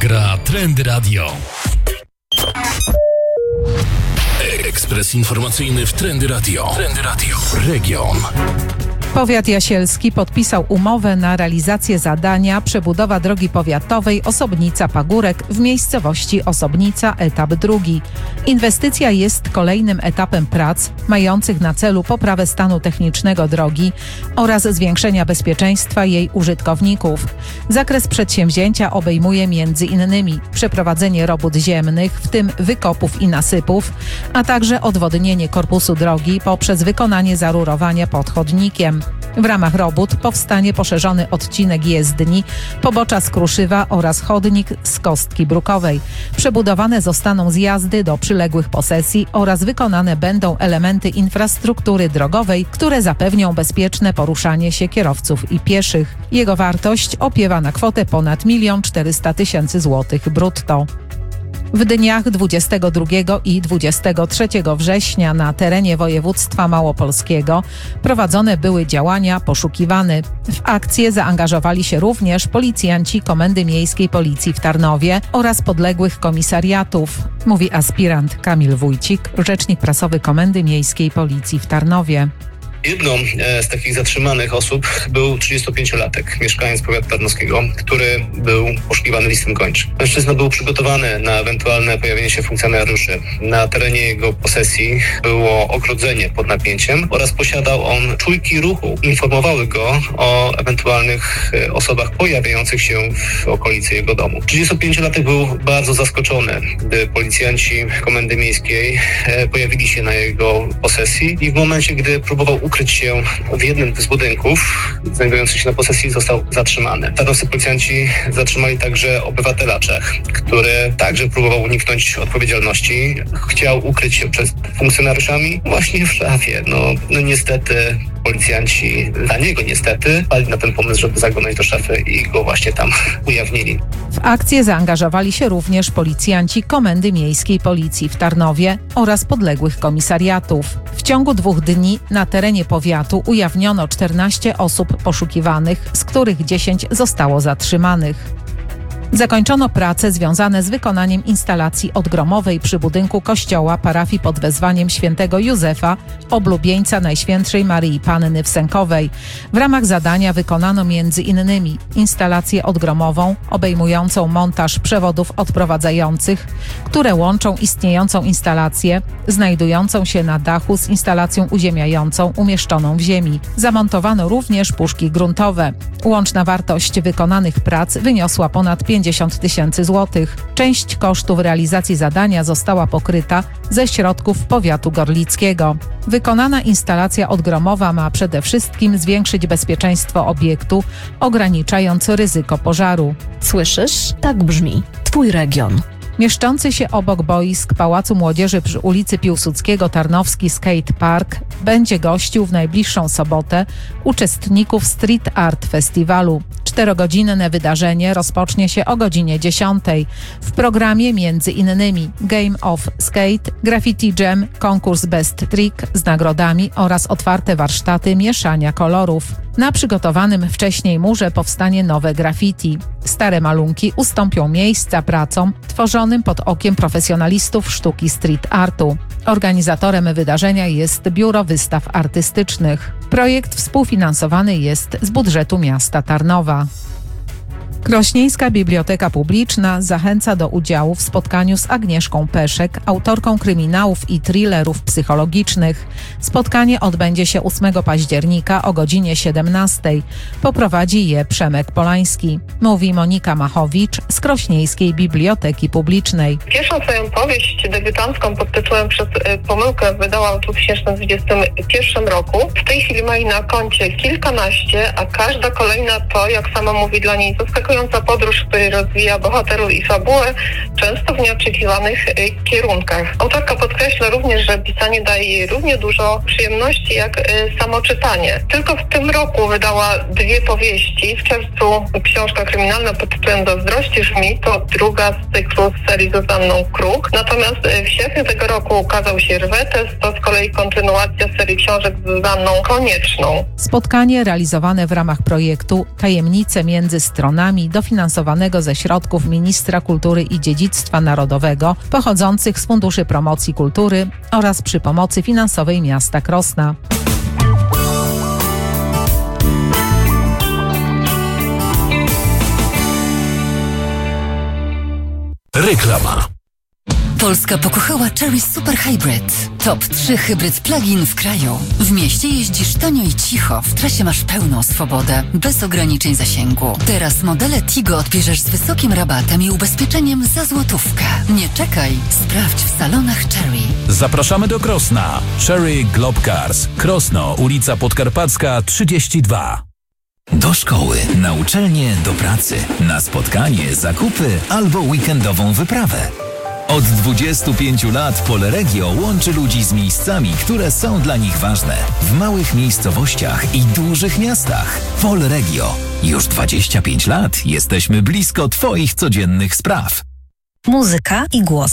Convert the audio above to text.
Ekstra Trendy Radio. Ekspres informacyjny w Trendy Radio. Trendy Radio. Region. Powiat jasielski podpisał umowę na realizację zadania przebudowa drogi powiatowej Osobnica-Pagórek w miejscowości Osobnica, etap 2. Inwestycja jest kolejnym etapem prac mających na celu poprawę stanu technicznego drogi oraz zwiększenia bezpieczeństwa jej użytkowników. Zakres przedsięwzięcia obejmuje m.in. przeprowadzenie robót ziemnych, w tym wykopów i nasypów, a także odwodnienie korpusu drogi poprzez wykonanie zarurowania pod chodnikiem. W ramach robót powstanie poszerzony odcinek jezdni, pobocza z Kruszywa oraz chodnik z Kostki Brukowej. Przebudowane zostaną zjazdy do przyległych posesji oraz wykonane będą elementy infrastruktury drogowej, które zapewnią bezpieczne poruszanie się kierowców i pieszych. Jego wartość opiewa na kwotę ponad 1 400 000 złotych brutto. W dniach 22 i 23 września na terenie województwa małopolskiego prowadzone były działania poszukiwane. W akcję zaangażowali się również policjanci Komendy Miejskiej Policji w Tarnowie oraz podległych komisariatów, mówi aspirant Kamil Wójcik, rzecznik prasowy Komendy Miejskiej Policji w Tarnowie. Jedną z takich zatrzymanych osób był 35-latek, mieszkaniec powiatu tarnowskiego, który był poszukiwany listem gończym. Mężczyzna był przygotowany na ewentualne pojawienie się funkcjonariuszy. Na terenie jego posesji było ogrodzenie pod napięciem oraz posiadał on czujki ruchu. Informowały go o ewentualnych osobach pojawiających się w okolicy jego domu. 35-latek był bardzo zaskoczony, gdy policjanci Komendy Miejskiej pojawili się na jego posesji i w momencie, gdy próbował ukryć się w jednym z budynków znajdujących się na posesji, został zatrzymany. Tarnowscy policjanci zatrzymali także obywatela Czech, który także próbował uniknąć odpowiedzialności. Chciał ukryć się przed funkcjonariuszami właśnie w szafie. No niestety policjanci, dla niego niestety, pali na ten pomysł, żeby zaglądać do szafy i go właśnie tam ujawnili. W akcję zaangażowali się również policjanci Komendy Miejskiej Policji w Tarnowie oraz podległych komisariatów. W ciągu 2 dni na terenie powiatu ujawniono 14 osób poszukiwanych, z których 10 zostało zatrzymanych. Zakończono prace związane z wykonaniem instalacji odgromowej przy budynku kościoła parafii pod wezwaniem świętego Józefa, oblubieńca Najświętszej Maryi Panny w Sękowej. W ramach zadania wykonano m.in. instalację odgromową obejmującą montaż przewodów odprowadzających, które łączą istniejącą instalację znajdującą się na dachu z instalacją uziemiającą umieszczoną w ziemi. Zamontowano również puszki gruntowe. Łączna wartość wykonanych prac wyniosła ponad 50 000 złotych. Część kosztów realizacji zadania została pokryta ze środków powiatu gorlickiego. Wykonana instalacja odgromowa ma przede wszystkim zwiększyć bezpieczeństwo obiektu, ograniczając ryzyko pożaru. Słyszysz? Tak brzmi Twój region. Mieszczący się obok boisk Pałacu Młodzieży przy ulicy Piłsudskiego Tarnowski Skate Park będzie gościł w najbliższą sobotę uczestników Street Art Festiwalu. 4-godzinne wydarzenie rozpocznie się o godzinie 10. W programie m.in. Game of Skate, Graffiti Jam, konkurs Best Trick z nagrodami oraz otwarte warsztaty mieszania kolorów. Na przygotowanym wcześniej murze powstanie nowe graffiti. Stare malunki ustąpią miejsca pracom tworzonym pod okiem profesjonalistów sztuki street artu. Organizatorem wydarzenia jest Biuro Wystaw Artystycznych. Projekt współfinansowany jest z budżetu miasta Tarnowa. Krośnieńska Biblioteka Publiczna zachęca do udziału w spotkaniu z Agnieszką Peszek, autorką kryminałów i thrillerów psychologicznych. Spotkanie odbędzie się 8 października o godzinie 17. Poprowadzi je Przemek Polański. Mówi Monika Machowicz z Krośnieńskiej Biblioteki Publicznej. Pierwszą swoją powieść debiutancką pod tytułem Przez pomyłkę wydałam w 2021 roku. W tej chwili ma jej na koncie kilkanaście, a każda kolejna to, jak sama mówi, dla niej zaskakująca podróż, w której rozwija bohaterów i fabułę, często w nieoczekiwanych kierunkach. Autorka podkreśla również, że pisanie daje jej równie dużo przyjemności jak samo czytanie. Tylko w tym roku wydała 2 powieści. W czerwcu książka kryminalna pod tytułem Zazdrościsz mi, to druga z cyklu z serii Zuzanną Kruk. Natomiast w sierpniu tego roku ukazał się Rwetes, to z kolei kontynuacja serii książek z Zuzanną Konieczną. Spotkanie realizowane w ramach projektu Tajemnice między stronami m.in. dofinansowanego ze środków Ministra Kultury i Dziedzictwa Narodowego pochodzących z Funduszy Promocji Kultury oraz przy pomocy finansowej miasta Krosna. Reklama. Polska pokochała Chery Super Hybrid. Top 3 hybryd plug-in w kraju. W mieście jeździsz tanio i cicho, w trasie masz pełną swobodę, bez ograniczeń zasięgu. Teraz modele Tigo odbierzesz z wysokim rabatem i ubezpieczeniem za złotówkę. Nie czekaj, sprawdź w salonach Chery. Zapraszamy do Krosna. Chery Globe Cars. Krosno, ulica Podkarpacka 32. Do szkoły, na uczelnię, do pracy, na spotkanie, zakupy albo weekendową wyprawę. Od 25 lat Polregio łączy ludzi z miejscami, które są dla nich ważne. W małych miejscowościach i dużych miastach. Polregio. Już 25 lat jesteśmy blisko Twoich codziennych spraw. Muzyka i głos.